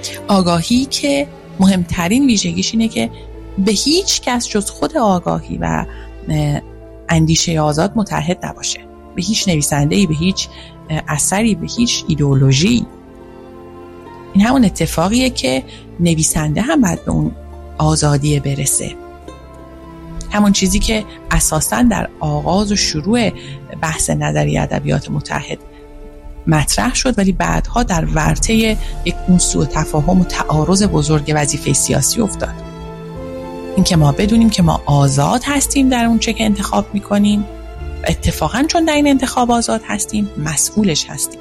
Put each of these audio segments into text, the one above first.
آگاهی که مهمترین ویژگیش اینه که به هیچ کس جز خود آگاهی و اندیشه آزاد متحد نباشه، به هیچ نویسنده‌ای، به هیچ اثری، به هیچ ایدئولوژی. این همون اتفاقیه که نویسنده هم باید به اون آزادی برسه، همون چیزی که اساساً در آغاز و شروع بحث نظریه ادبیات متحد مطرح شد، ولی بعدها در ورطه یک سوء تفاهم و تعارض بزرگ وظیفه سیاسی افتاد. این که ما بدونیم که ما آزاد هستیم در اون چه که انتخاب میکنیم و اتفاقاً چون در این انتخاب آزاد هستیم مسئولش هستیم.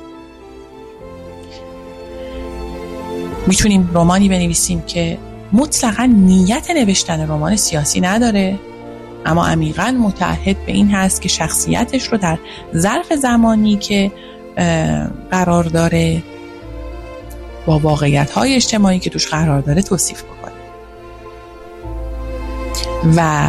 میتونیم رمانی بنویسیم که مطلقاً نیت نوشتن رمان سیاسی نداره، اما عمیقاً متعهد به این هست که شخصیتش رو در ظرف زمانی که قرار داره با واقعیت‌های اجتماعی که توش قرار داره توصیف بکنه و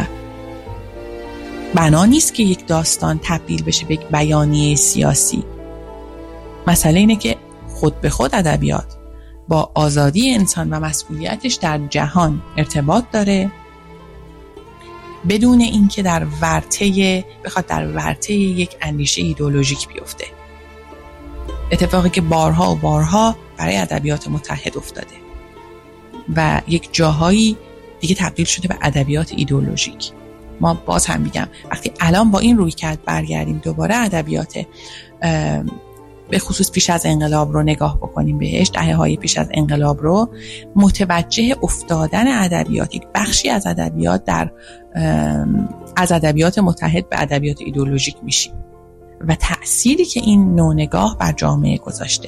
بنا نیست که یک داستان تبدیل بشه به یک بیانیه سیاسی. مسئله اینه که خود به خود ادبیات با آزادی انسان و مسئولیتش در جهان ارتباط داره، بدون اینکه بخواد در ورطه یک اندیشه ایدئولوژیک بیفته. اتفاقی که بارها و بارها برای ادبیات متحد افتاده و یک جاهایی دیگه تبدیل شده به ادبیات ایدئولوژیک. ما باز هم میگم وقتی الان با این رویکرد برگردیم دوباره ادبیات به خصوص پیش از انقلاب رو نگاه بکنیم بهش، دهه‌های پیش از انقلاب رو، متوجه افتادن ادبیات، یک بخشی از ادبیات از ادبیات متحد به ادبیات ایدئولوژیک میشیم و تأثیری که این نوع نگاه بر جامعه گذاشته.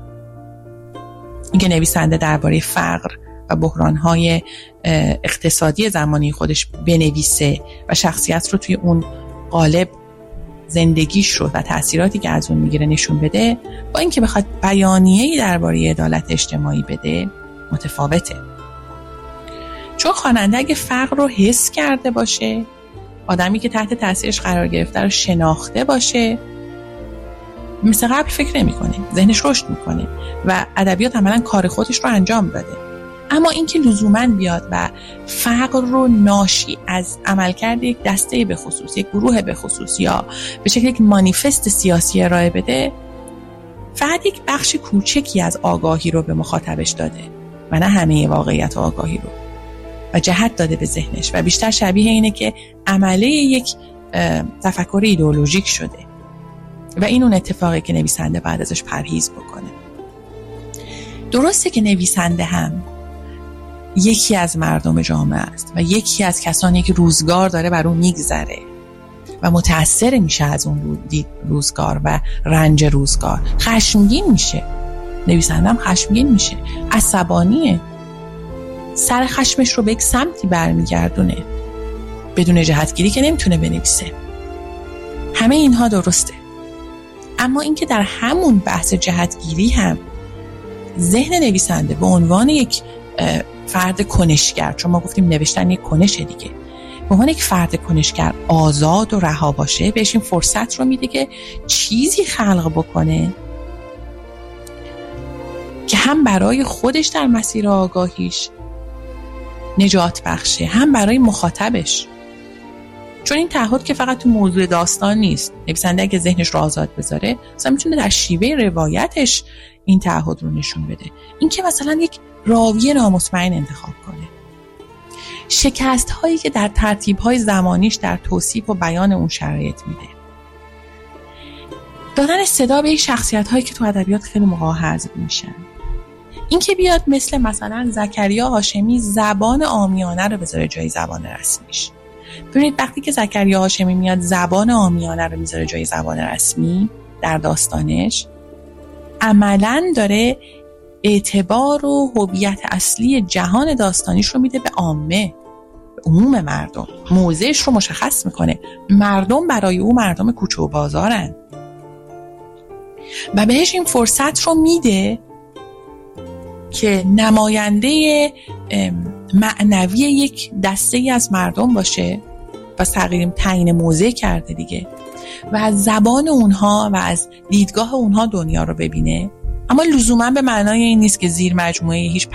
اینکه نویسنده درباره فقر و بحران‌های اقتصادی زمانی خودش بنویسه و شخصیت رو توی اون قالب زندگیش رو و تأثیراتی که از اون میگیره نشون بده، با اینکه بخواد بیانیه‌ای درباره عدالت اجتماعی بده متفاوته. چون خواننده اگه فقر رو حس کرده باشه، آدمی که تحت تأثیرش قرار گرفته رو شناخته باشه، مثل قبل فکر نمی‌کنه، ذهنش رشد میکنه و ادبیات عملاً کار خودش رو انجام داده. اما اینکه لزوماً بیاد و فقر رو ناشی از عملکرد یک دسته به خصوص، یک گروه به خصوص یا به شکل یک مانیفست سیاسی ارائه بده، فقط یک بخش کوچکی از آگاهی رو به مخاطبش داده و نه همه واقعیت و آگاهی رو، و جهت داده به ذهنش و بیشتر شبیه اینه که عمله یک تفکر ایدئولوژیک شده و این اون اتفاقی که نویسنده بعد ازش پرهیز بکنه. درسته که نویسنده هم یکی از مردم جامعه است و یکی از کسانی که روزگار داره بر اون میگذره و متأثر میشه از اون روزگار و رنج روزگار، خشمگین میشه، نویسنده هم خشمگین میشه، عصبانیه، سر خشمش رو به یک سمتی برمیگردونه، بدون جهتگیری که نمیتونه بنویسه. همه اینها درسته، اما اینکه در همون بحث جهتگیری هم ذهن نویسنده به عنوان یک فرد کنشگر، چون ما گفتیم نوشتن یک کنشه دیگه، به عنوان یک فرد کنشگر آزاد و رها باشه، بهش این فرصت رو میده که چیزی خلق بکنه که هم برای خودش در مسیر آگاهیش نجات بخشه، هم برای مخاطبش. چون این تعهد که فقط تو موضوع داستان نیست، نویسنده اگه ذهنش رو آزاد بذاره مثلا میتونه در شیوه روایتش این تعهد رو نشون بده. این که مثلا یک راوی نامطمئن انتخاب کنه، شکست هایی که در ترتیب های زمانیش در توصیف و بیان اون شرایط میده، دادن صدا به یک شخصیت هایی که تو ادبیات خیلی موقع حذف میشن، این که بیاد مثلا زکریا هاشمی زبان عامیانه رو بذاره جای زبان رسمیش. ببینید وقتی که زکریا هاشمی میاد زبان عامیانه رو میذاره جای زبان رسمی در داستانش، عملاً داره اعتبار و هویت اصلی جهان داستانیش رو میده به عامه، به عموم مردم، موضعش رو مشخص میکنه. مردم برای او مردم کوچه و بازارن و بهش این فرصت رو میده که نماینده معنوی یک دسته ای از مردم باشه و تغییر تعیین موضع کرده دیگه و از زبان اونها و از دیدگاه اونها دنیا رو ببینه. اما لزوما به معنای این نیست که زیر مجموعه هیچ